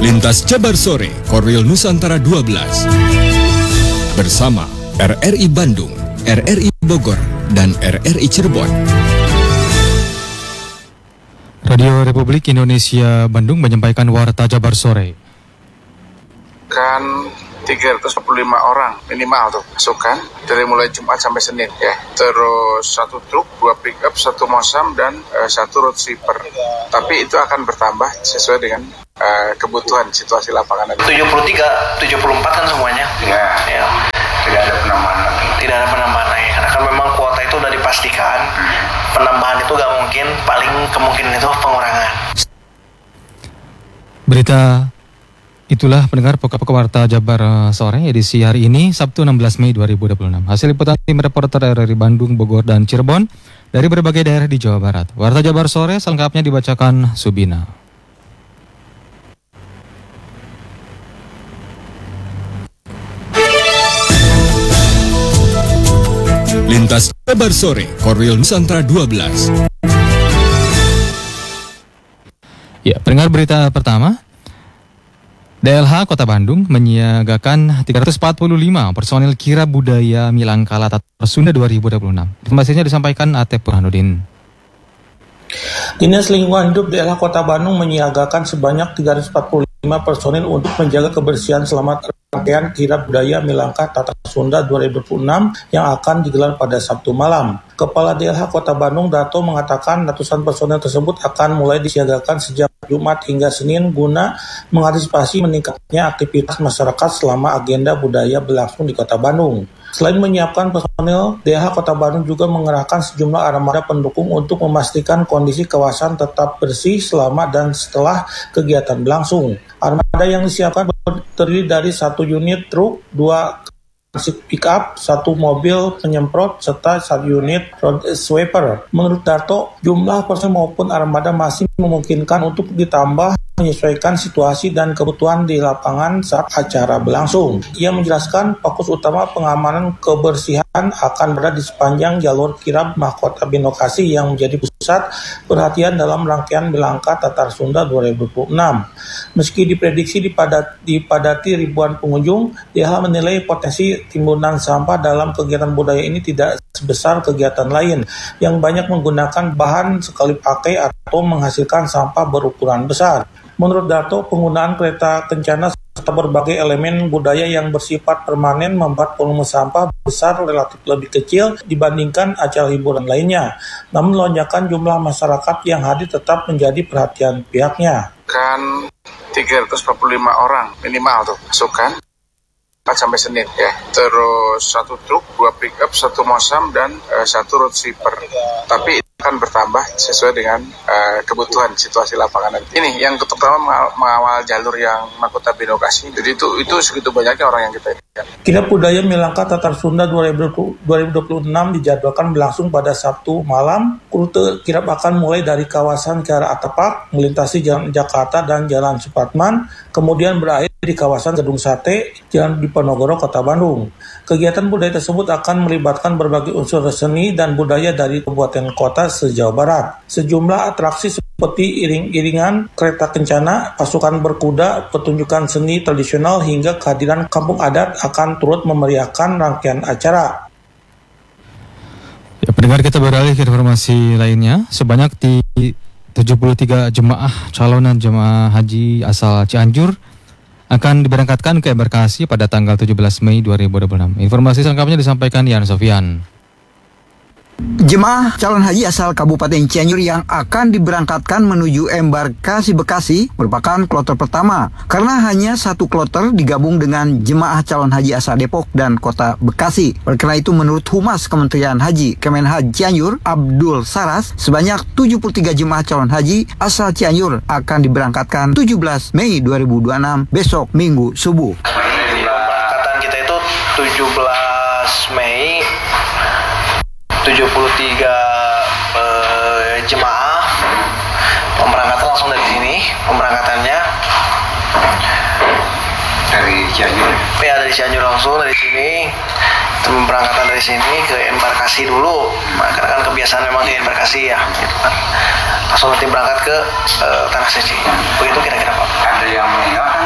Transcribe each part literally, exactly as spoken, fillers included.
Lintas Jabar Sore, Korwil Nusantara dua belas. Bersama R R I Bandung, R R I Bogor, dan R R I Cirebon. Radio Republik Indonesia Bandung menyampaikan Warta Jabar Sore. Kan tiga ratus empat puluh lima orang minimal tuh pasukan dari mulai Jumat sampai Senin ya. Terus satu truk, dua pickup, satu mosam dan uh, satu road sweeper. Tapi itu akan bertambah sesuai dengan uh, kebutuhan situasi lapangan. tujuh puluh tiga, tujuh puluh empat kan semuanya. Ya. Ya. Tidak ada penambahan lagi. Tidak ada penambahan lagi karena kan memang kuota itu udah dipastikan. Penambahan itu gak mungkin, paling kemungkinan itu pengurangan. Berita itulah pendengar pokok-pokok Warta Jabar Sore edisi hari ini Sabtu enam belas Mei dua ribu dua puluh enam. Hasil liputan tim reporter R R I Bandung, Bogor, dan Cirebon dari berbagai daerah di Jawa Barat. Warta Jabar Sore selengkapnya dibacakan Subina. Lintas Jabar Sore, Korwil Nusantara dua belas. Ya, pendengar berita pertama. D L H Kota Bandung menyiagakan tiga ratus empat puluh lima personil kirab budaya Milangkala Tatar Sunda dua ribu dua puluh enam. Informasinya disampaikan Atep Burhanuddin. Dinas Lingkungan Hidup D L H Kota Bandung menyiagakan sebanyak tiga ratus empat puluh lima personil untuk menjaga kebersihan selama rangkaian kirab budaya Milangkah Tatar Sunda dua ribu dua puluh enam yang akan digelar pada Sabtu malam. Kepala D L H Kota Bandung Dato mengatakan ratusan personil tersebut akan mulai disiagakan sejak Jumat hingga Senin guna mengantisipasi meningkatnya aktivitas masyarakat selama agenda budaya berlangsung di Kota Bandung. Selain menyiapkan personil, D L H Kota Bandung juga mengerahkan sejumlah armada pendukung untuk memastikan kondisi kawasan tetap bersih selama dan setelah kegiatan berlangsung. Armada yang disiapkan terdiri dari satu unit truk, dua pick-up, satu mobil penyemprot, serta satu unit road sweeper. Menurut Darto, jumlah personil maupun armada masih memungkinkan untuk ditambah menyesuaikan situasi dan kebutuhan di lapangan saat acara berlangsung. Ia menjelaskan fokus utama pengamanan kebersihan akan berada di sepanjang jalur kirab mahkota binokasi yang menjadi pusat perhatian dalam rangkaian Milangkah Tatar Sunda dua ribu dua puluh enam. Meski diprediksi dipadat, dipadati ribuan pengunjung, D L H menilai potensi timbunan sampah dalam kegiatan budaya ini tidak sebesar kegiatan lain yang banyak menggunakan bahan sekali pakai atau menghasilkan sampah berukuran besar. Menurut Dato, penggunaan kereta kencana serta berbagai elemen budaya yang bersifat permanen membuat volume sampah besar relatif lebih kecil dibandingkan acara hiburan lainnya. Namun lonjakan jumlah masyarakat yang hadir tetap menjadi perhatian pihaknya. Kan tiga ratus empat puluh lima orang minimal tuh pasukan sampai Senin ya. Terus satu truk, dua pickup, satu mosam dan uh, satu road sweeper. Tapi akan bertambah sesuai dengan uh, kebutuhan situasi lapangan nanti. Ini yang pertama mengawal, mengawal jalur yang mahkota binokasi. Jadi itu itu segitu banyaknya orang yang kita lihat. Kirab budaya Milangkah Tatar Sunda dua ribu dua puluh enam dijadwalkan berlangsung pada Sabtu malam. Rute kirab akan mulai dari kawasan Kiara Atapak, melintasi Jalan Jakarta dan Jalan Supratman, kemudian berakhir di kawasan Gedung Sate, Jalan Diponegoro, Kota Bandung. Kegiatan budaya tersebut akan melibatkan berbagai unsur seni dan budaya dari kabupaten kota se-Jawa Barat. Sejumlah atraksi seperti iring-iringan, kereta kencana, pasukan berkuda, pertunjukan seni tradisional hingga kehadiran kampung adat akan turut memeriahkan rangkaian acara. Ya, pendengar, kita beralih ke informasi lainnya. Sebanyak di tujuh puluh tiga jemaah calonan jemaah haji asal Cianjur akan diberangkatkan ke embarkasi pada tanggal tujuh belas Mei dua ribu dua puluh enam. Informasi selengkapnya disampaikan Yan Sofian. Jemaah calon haji asal Kabupaten Cianjur yang akan diberangkatkan menuju embarkasi Bekasi merupakan kloter pertama karena hanya satu kloter digabung dengan jemaah calon haji asal Depok dan Kota Bekasi. Oleh karena itu, menurut Humas Kementerian Haji Kemenhaj Cianjur Abdul Saras, sebanyak tujuh puluh tiga jemaah calon haji asal Cianjur akan diberangkatkan tujuh belas Mei dua ribu dua puluh enam besok Minggu subuh. Keberangkatan kita itu tujuh belas Mei, tujuh puluh tiga eh, jemaah pemberangkatan langsung dari sini. Pemberangkatannya Dari Cianjur. ya dari Cianjur langsung dari sini. Pemberangkatan dari sini ke embarkasi dulu. Nah, karena kan kebiasaan memang di embarkasi ya, gitu kan. Langsung nanti berangkat ke uh, Tanah Suci. Begitu kira-kira Pak. Ada yang meninggal kan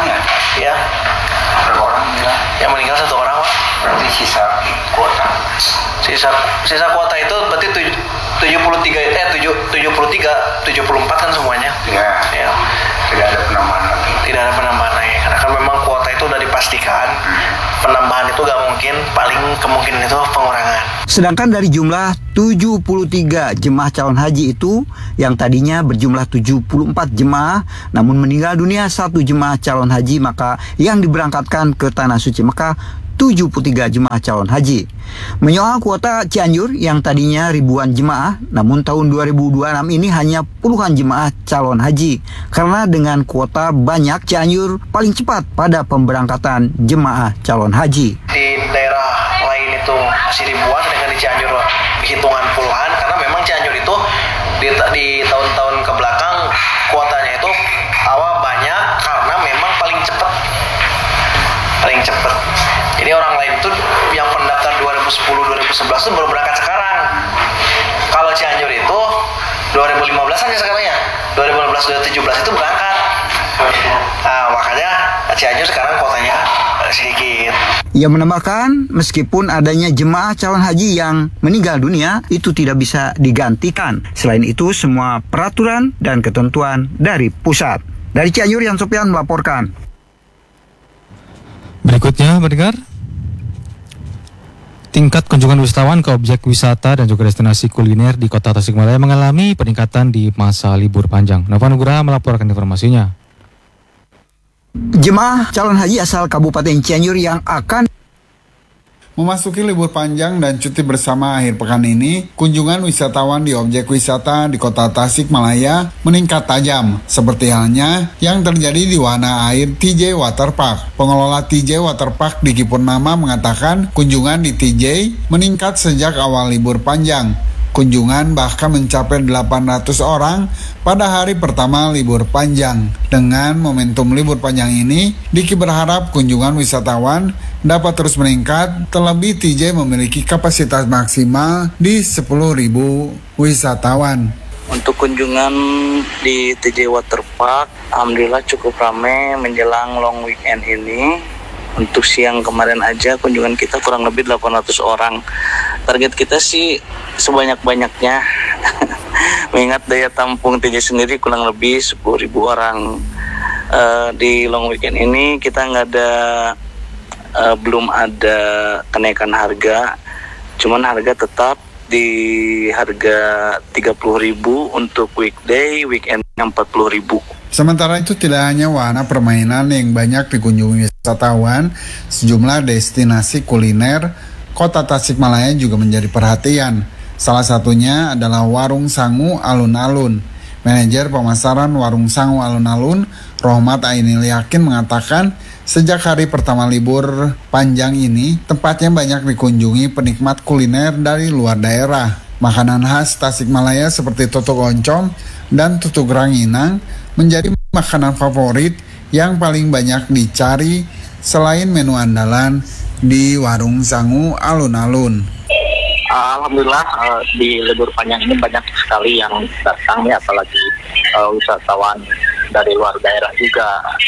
Sisa sisa kuota itu berarti tujuh puluh tiga eh tujuh tujuh puluh tiga tujuh puluh empat kan semuanya. Ya. Ya. Tidak ada penambahan lagi. Tidak ada penambahan lagi karena kan memang kuota itu udah dipastikan. Penambahan itu gak mungkin, paling kemungkinan itu pengurangan. Sedangkan dari jumlah tujuh puluh tiga jemaah calon haji itu yang tadinya berjumlah tujuh puluh empat jemaah namun meninggal dunia satu jemaah calon haji, maka yang diberangkatkan ke Tanah Suci Mekah tujuh puluh tiga jemaah calon haji. Menyoal kuota Cianjur yang tadinya ribuan jemaah, namun tahun dua ribu dua puluh enam ini hanya puluhan jemaah calon haji. Karena dengan kuota banyak, Cianjur paling cepat pada pemberangkatan jemaah calon haji. Di daerah lain itu masih ribuan, sedangkan di Cianjur hitungan puluhan, karena memang Cianjur itu di, di tahun-tahun ke belakang kuotanya itu awal banyak karena memang paling cepat. Paling cepat. Jadi orang lain itu yang pendaftar dua ribu sepuluh dua ribu sebelas itu baru berangkat sekarang. Kalau Cianjur itu dua ribu lima belas aja sekarang ya. dua ribu lima belas dua ribu tujuh belas itu berangkat. Nah, makanya Cianjur sekarang kuotanya sedikit. Ia menambahkan, meskipun adanya jemaah calon haji yang meninggal dunia, itu tidak bisa digantikan. Selain itu, semua peraturan dan ketentuan dari pusat. Dari Cianjur, Yan Sopian melaporkan. Berikutnya, mendengar tingkat kunjungan wisatawan ke objek wisata dan juga destinasi kuliner di Kota Tasikmalaya mengalami peningkatan di masa libur panjang. Nova Nugraha melaporkan informasinya. Jemaah calon haji asal Kabupaten Cianjur yang akan memasuki libur panjang dan cuti bersama akhir pekan ini, kunjungan wisatawan di objek wisata di Kota Tasikmalaya meningkat tajam, seperti halnya yang terjadi di wahana air T J Waterpark. Pengelola T J Waterpark Diki Purnama mengatakan kunjungan di T J meningkat sejak awal libur panjang. Kunjungan bahkan mencapai delapan ratus orang pada hari pertama libur panjang. Dengan momentum libur panjang ini, Diki berharap kunjungan wisatawan dapat terus meningkat, terlebih T J memiliki kapasitas maksimal di sepuluh ribu wisatawan. Untuk kunjungan di T J Waterpark, alhamdulillah cukup ramai menjelang long weekend ini. Untuk siang kemarin aja kunjungan kita kurang lebih delapan ratus orang. Target kita sih sebanyak-banyaknya. Mengingat daya tampung T J sendiri kurang lebih sepuluh ribu orang. Uh, di long weekend ini kita nggak ada uh, belum ada kenaikan harga. Cuman harga tetap di harga tiga puluh ribu untuk weekday, weekend empat puluh ribu. Sementara itu tidak hanya wahana permainan yang banyak dikunjungi wisatawan, sejumlah destinasi kuliner Kota Tasikmalaya juga menjadi perhatian. Salah satunya adalah Warung Sangu Alun-Alun. Manajer pemasaran Warung Sangu Alun-Alun, Rohmat Ainil Yakin mengatakan, sejak hari pertama libur panjang ini, tempatnya banyak dikunjungi penikmat kuliner dari luar daerah. Makanan khas Tasikmalaya seperti tutuk oncom dan tutuk ranginang menjadi makanan favorit yang paling banyak dicari selain menu andalan di Warung Sangu Alun-Alun. Alhamdulillah uh, di libur panjang ini banyak sekali yang datang ya, apalagi uh, wisatawan dari luar daerah juga.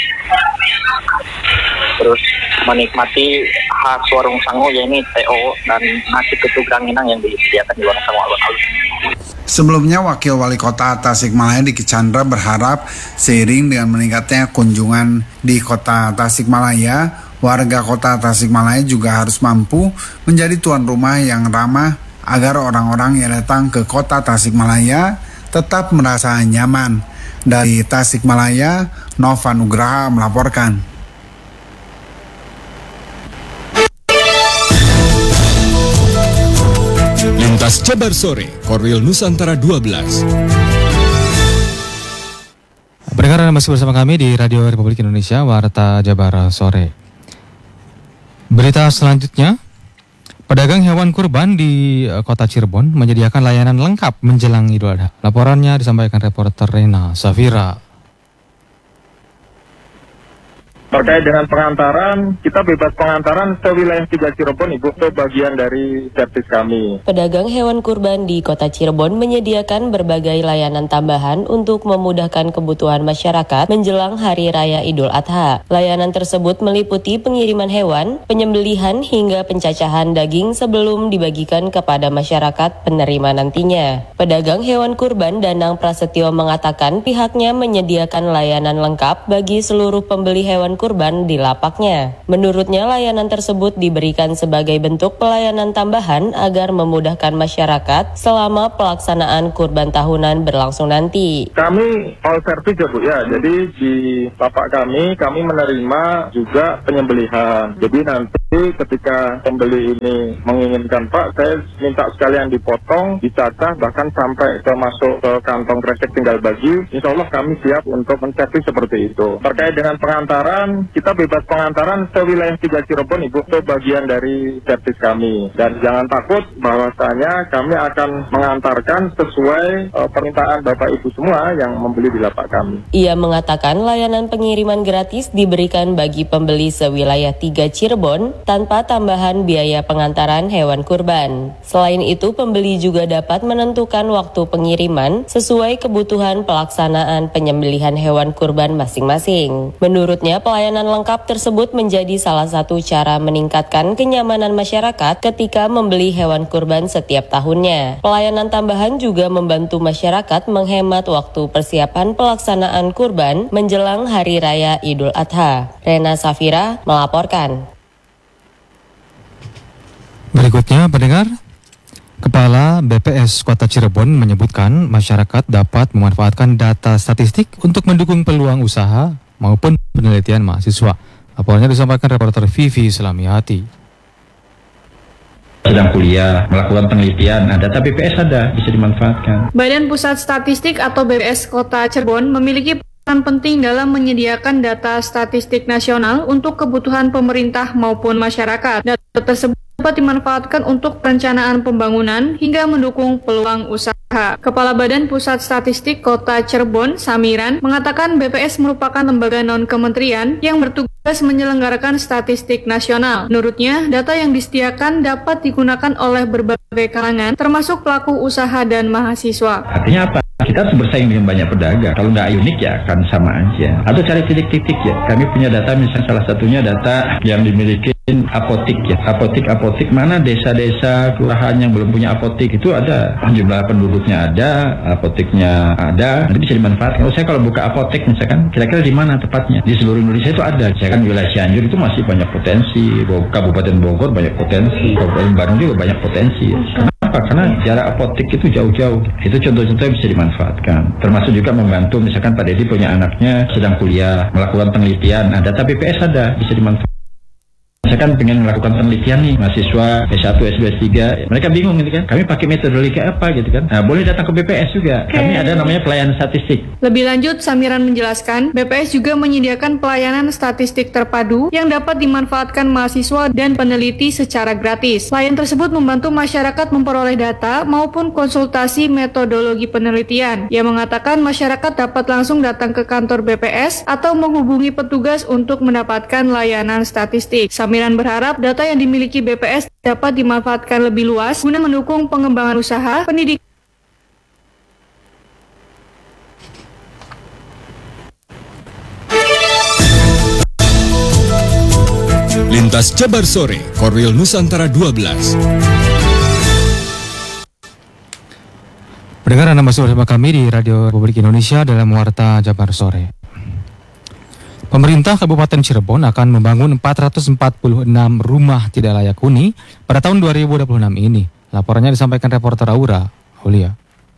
Terus menikmati khas Warung Sangu, yaitu T O dan nasi tutuk ranginang yang disediakan di Warung Sangu Alun-Alun. Sebelumnya, Wakil Wali Kota Tasikmalaya Diki Chandra berharap seiring dengan meningkatnya kunjungan di Kota Tasikmalaya, warga Kota Tasikmalaya juga harus mampu menjadi tuan rumah yang ramah agar orang-orang yang datang ke Kota Tasikmalaya tetap merasa nyaman. Dari Tasikmalaya, Nova Nugraha melaporkan. Lintas Jabar Sore, Korwil Nusantara dua belas. Pendengar masih bersama kami di Radio Republik Indonesia, Warta Jabar Sore. Berita selanjutnya, pedagang hewan kurban di Kota Cirebon menyediakan layanan lengkap menjelang Idul Adha. Laporannya disampaikan reporter Rena Safira. Terkait dengan pengantaran, kita bebas pengantaran sewilayah tiga Cirebon, Ibu, itu bagian dari servis kami. Pedagang hewan kurban di Kota Cirebon menyediakan berbagai layanan tambahan untuk memudahkan kebutuhan masyarakat menjelang Hari Raya Idul Adha. Layanan tersebut meliputi pengiriman hewan, penyembelihan hingga pencacahan daging sebelum dibagikan kepada masyarakat penerima nantinya. Pedagang hewan kurban Danang Prasetyo mengatakan pihaknya menyediakan layanan lengkap bagi seluruh pembeli hewan kurban di lapaknya. Menurutnya layanan tersebut diberikan sebagai bentuk pelayanan tambahan agar memudahkan masyarakat selama pelaksanaan kurban tahunan berlangsung nanti. Kami all service ya Bu ya, jadi di lapak kami, kami menerima juga penyembelihan. Jadi nanti ketika pembeli ini menginginkan, Pak, saya minta sekalian dipotong, dicacah, bahkan sampai ke masuk ke kantong kresek tinggal bagi, insya Allah kami siap untuk menservis seperti itu. Terkait dengan pengantaran, kita bebas pengantaran sewilayah tiga Cirebon, Ibu, itu bagian dari servis kami. Dan jangan takut bahwasanya kami akan mengantarkan sesuai uh, permintaan Bapak Ibu semua yang membeli di lapak kami. Ia mengatakan layanan pengiriman gratis diberikan bagi pembeli sewilayah tiga Cirebon tanpa tambahan biaya pengantaran hewan kurban. Selain itu, pembeli juga dapat menentukan waktu pengiriman sesuai kebutuhan pelaksanaan penyembelihan hewan kurban masing-masing. Menurutnya, pelayanan lengkap tersebut menjadi salah satu cara meningkatkan kenyamanan masyarakat ketika membeli hewan kurban setiap tahunnya. Pelayanan tambahan juga membantu masyarakat menghemat waktu persiapan pelaksanaan kurban menjelang Hari Raya Idul Adha. Rena Safira melaporkan. Berikutnya, pendengar, Kepala B P S Kota Cirebon menyebutkan masyarakat dapat memanfaatkan data statistik untuk mendukung peluang usaha maupun penelitian mahasiswa. Laporannya disampaikan reporter Vivi Selamiati. Sedang kuliah, melakukan penelitian, nah, data B P S ada, bisa dimanfaatkan. Badan Pusat Statistik atau B P S Kota Cirebon memiliki peran penting dalam menyediakan data statistik nasional untuk kebutuhan pemerintah maupun masyarakat. Data tersebut dapat dimanfaatkan untuk perencanaan pembangunan hingga mendukung peluang usaha. Kepala Badan Pusat Statistik Kota Cirebon, Samiran, mengatakan B P S merupakan lembaga non-kementerian yang bertugas menyelenggarakan statistik nasional. Menurutnya, data yang disediakan dapat digunakan oleh berbagai kalangan, termasuk pelaku usaha dan mahasiswa. Artinya apa? Kita harus bersaing dengan banyak pedagang. Kalau nggak unik ya akan sama aja. Atau cari titik-titik ya. Kami punya data, misalnya salah satunya data yang dimiliki apotik ya. Apotik-apotik mana desa-desa kelurahan yang belum punya apotik itu ada. Jumlah penduduknya ada, apotiknya ada. Nanti bisa dimanfaatkan. Kalau saya kalau buka apotek misalkan, kira-kira di mana tepatnya? Di seluruh Indonesia itu ada. Saya kan wilayah Cianjur itu masih banyak potensi. Kabupaten Bogor banyak potensi. Kabupaten Bandung juga banyak potensi. Ya. Karena jarak apotik itu jauh-jauh. Itu contoh-contoh yang bisa dimanfaatkan. Termasuk juga membantu misalkan Pak Dedi punya anaknya sedang kuliah, melakukan penelitian. Nah, data B P S ada, bisa dimanfaatkan. Misalkan pengen melakukan penelitian nih, mahasiswa S satu, S dua, S tiga, mereka bingung gitu kan, kami pakai metodologi apa gitu kan. Nah, boleh datang ke B P S juga. Kami ada namanya pelayanan statistik. Lebih lanjut, Samiran menjelaskan, B P S juga menyediakan pelayanan statistik terpadu yang dapat dimanfaatkan mahasiswa dan peneliti secara gratis. Layanan tersebut membantu masyarakat memperoleh data maupun konsultasi metodologi penelitian. Ia mengatakan masyarakat dapat langsung datang ke kantor B P S atau menghubungi petugas untuk mendapatkan layanan statistik. Samiran berharap data yang dimiliki B P S dapat dimanfaatkan lebih luas guna mendukung pengembangan usaha, pendidikan. Lintas Jabar Sore, Korwil Nusantara dua belas. Pendengar, Anda masih bersama kami di Radio Republik Indonesia dalam Warta Jabar Sore. Pemerintah Kabupaten Cirebon akan membangun empat ratus empat puluh enam rumah tidak layak huni pada tahun dua ribu dua puluh enam ini. Laporannya disampaikan reporter Aura Aulia.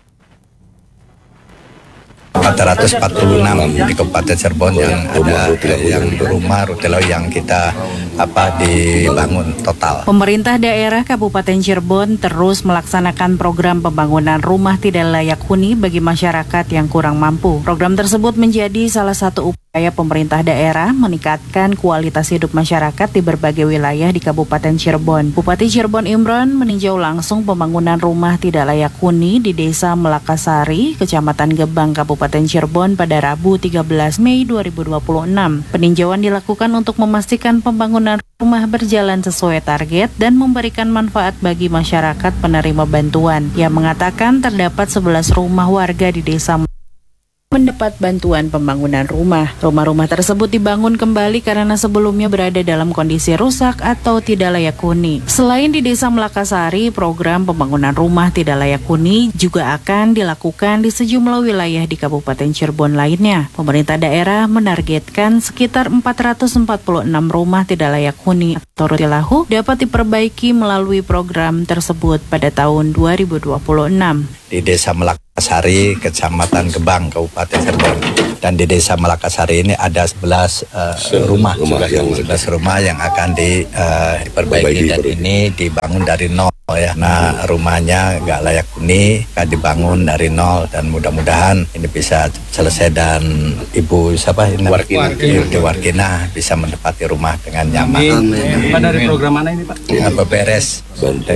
empat ratus empat puluh enam di Kabupaten Cirebon yang ada yang rumah rutelo yang kita apa dibangun total. Pemerintah daerah Kabupaten Cirebon terus melaksanakan program pembangunan rumah tidak layak huni bagi masyarakat yang kurang mampu. Program tersebut menjadi salah satu upaya pemerintah daerah meningkatkan kualitas hidup masyarakat di berbagai wilayah di Kabupaten Cirebon. Bupati Cirebon Imron meninjau langsung pembangunan rumah tidak layak huni di Desa Melakasari, Kecamatan Gebang, Kabupaten Cirebon pada Rabu tiga belas Mei dua ribu dua puluh enam. Peninjauan dilakukan untuk memastikan pembangunan rumah berjalan sesuai target dan memberikan manfaat bagi masyarakat penerima bantuan. Ia mengatakan terdapat sebelas rumah warga di desa mendapat bantuan pembangunan rumah. Rumah-rumah tersebut dibangun kembali karena sebelumnya berada dalam kondisi rusak atau tidak layak huni. Selain di Desa Melakasari, program pembangunan rumah tidak layak huni juga akan dilakukan di sejumlah wilayah di Kabupaten Cirebon lainnya. Pemerintah daerah menargetkan sekitar empat ratus empat puluh enam rumah tidak layak huni atau rutilahu dapat diperbaiki melalui program tersebut pada tahun dua ribu dua puluh enam. Di Desa Melakasari, Kecamatan Gebang, Kabupaten Cirebon. Dan di Desa Melakasari ini ada sebelas uh, rumah, rumah yang sebelas rumah yang akan di, uh, diperbaiki dan ini dibangun dari nol ya. Nah, rumahnya nggak layak huni, akan dibangun dari nol dan mudah-mudahan ini bisa selesai dan Ibu siapa ini? Warkina. Ibu Warkina bisa menempati rumah dengan nyaman. Pak, dari program mana ini Pak? B P R S,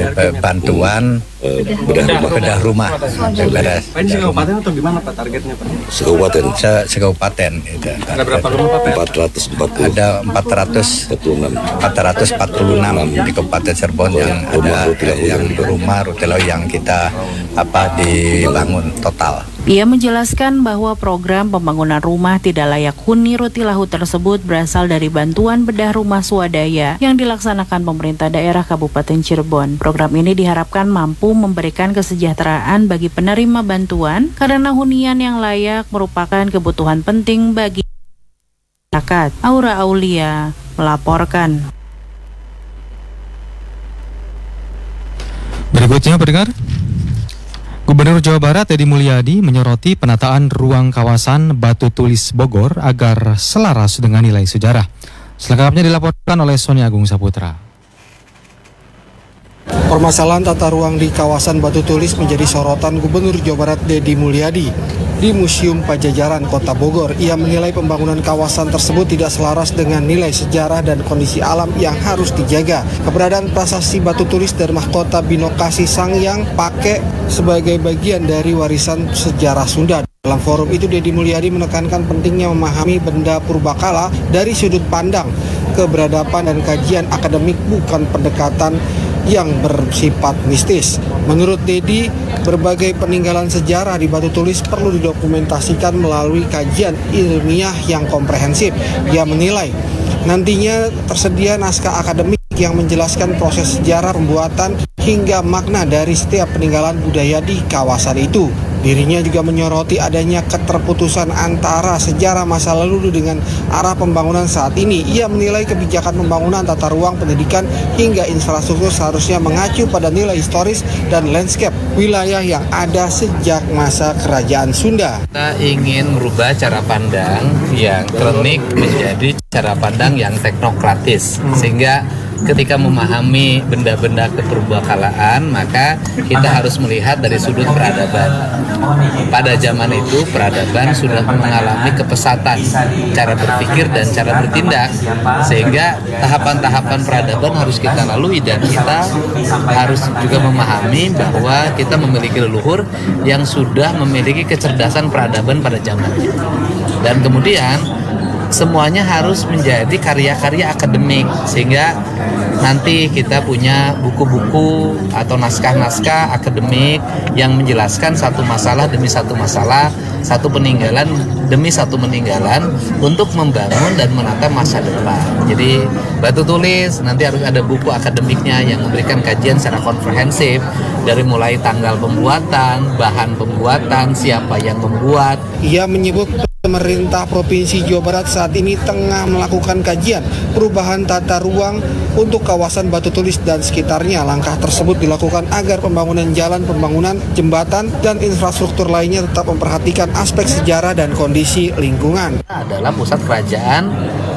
bantuan uh, bedah, bedah rumah. Beres. Pak, ini sekabupaten atau gimana Pak targetnya Pak? Sekabupaten. Se sekabupaten. Itu. Ada berapa rumah Pak? empat ratus empat puluh. Ada empat ratus empat puluh enam di Kabupaten Cirebon yang ada yang rumah rutilau yang kita apa dibangun total. Ia menjelaskan bahwa program pembangunan rumah tidak layak huni rutilahu tersebut berasal dari bantuan bedah rumah swadaya yang dilaksanakan pemerintah daerah Kabupaten Cirebon. Program ini diharapkan mampu memberikan kesejahteraan bagi penerima bantuan karena hunian yang layak merupakan kebutuhan penting bagi masyarakat. Aura Aulia melaporkan. Berikutnya pendengar, Gubernur Jawa Barat Deddy Mulyadi menyoroti penataan ruang kawasan Batu Tulis Bogor agar selaras dengan nilai sejarah. Selengkapnya dilaporkan oleh Sony Agung Saputra. Permasalahan tata ruang di kawasan Batu Tulis menjadi sorotan Gubernur Jawa Barat Deddy Mulyadi. Di Museum Pajajaran Kota Bogor, ia menilai pembangunan kawasan tersebut tidak selaras dengan nilai sejarah dan kondisi alam yang harus dijaga. Keberadaan prasasti Batu Tulis dan mahkota Binokasi Sangyang Pake sebagai bagian dari warisan sejarah Sunda. Dalam forum itu, Deddy Mulyadi menekankan pentingnya memahami benda purbakala dari sudut pandang keberadaban dan kajian akademik, bukan pendekatan yang bersifat mistis. Menurut Deddy, berbagai peninggalan sejarah di Batu Tulis perlu didokumentasikan melalui kajian ilmiah yang komprehensif. Ia menilai nantinya tersedia naskah akademik yang menjelaskan proses sejarah pembuatan hingga makna dari setiap peninggalan budaya di kawasan itu. Dirinya juga menyoroti adanya keterputusan antara sejarah masa lalu dengan arah pembangunan saat ini. Ia menilai kebijakan pembangunan tata ruang, pendidikan, hingga infrastruktur seharusnya mengacu pada nilai historis dan landscape wilayah yang ada sejak masa Kerajaan Sunda. Kita ingin merubah cara pandang yang kronik menjadi cara pandang yang teknokratis, sehingga ketika memahami benda-benda kepurbakalaan, maka kita harus melihat dari sudut peradaban. Pada zaman itu, peradaban sudah mengalami kepesatan cara berpikir dan cara bertindak, sehingga tahapan-tahapan peradaban harus kita lalui, dan kita harus juga memahami bahwa kita memiliki leluhur yang sudah memiliki kecerdasan peradaban pada zamannya. Dan kemudian semuanya harus menjadi karya-karya akademik, sehingga nanti kita punya buku-buku atau naskah-naskah akademik yang menjelaskan satu masalah demi satu masalah, satu peninggalan demi satu peninggalan untuk membangun dan menata masa depan. Jadi Batu Tulis nanti harus ada buku akademiknya yang memberikan kajian secara komprehensif dari mulai tanggal pembuatan, bahan pembuatan, siapa yang membuat. Ia menyebut pemerintah Provinsi Jawa Barat saat ini tengah melakukan kajian perubahan tata ruang untuk kawasan Batu Tulis dan sekitarnya. Langkah tersebut dilakukan agar pembangunan jalan, pembangunan jembatan, dan infrastruktur lainnya tetap memperhatikan aspek sejarah dan kondisi lingkungan. Adalah pusat kerajaan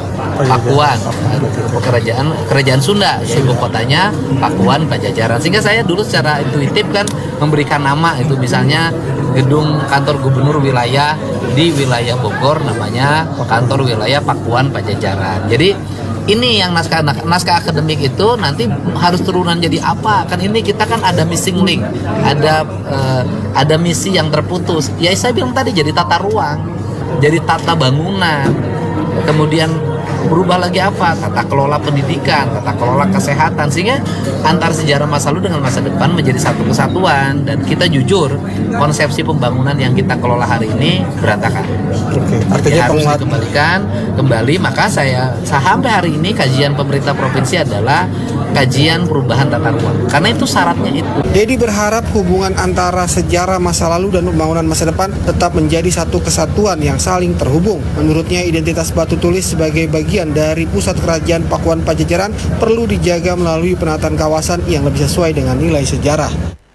Pakuan, kerajaan kerajaan Sunda, ibu kotanya Pakuan Pajajaran. Sehingga saya dulu secara intuitif kan memberikan nama itu, misalnya gedung kantor gubernur wilayah di wilayah Bogor, namanya kantor wilayah Pakuan Pajajaran. Jadi ini yang naskah naskah akademik itu nanti harus turunan jadi apa? Kan ini kita kan ada missing link, ada uh, ada misi yang terputus. Ya saya bilang tadi jadi tata ruang, jadi tata bangunan, kemudian berubah lagi apa? Tata kelola pendidikan, tata kelola kesehatan, sehingga antar sejarah masa lalu dengan masa depan menjadi satu kesatuan. Dan kita jujur, konsepsi pembangunan yang kita kelola hari ini berantakan. Oke, artinya harus dikembalikan kembali. Maka saya sampai hari ini kajian pemerintah provinsi adalah kajian perubahan tata ruang, karena itu syaratnya itu. Dedi berharap hubungan antara sejarah masa lalu dan pembangunan masa depan tetap menjadi satu kesatuan yang saling terhubung. Menurutnya, identitas Batu Tulis sebagai bagian dari pusat kerajaan Pakuan Pajajaran perlu dijaga melalui penataan kawasan yang lebih sesuai dengan nilai sejarah.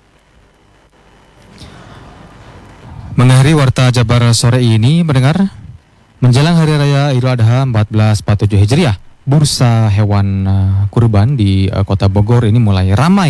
Mengakhiri Warta Jabar sore ini, mendengar menjelang Hari Raya Idul Adha seribu empat ratus empat puluh tujuh Hijriah, bursa hewan uh, kurban di uh, Kota Bogor ini mulai ramai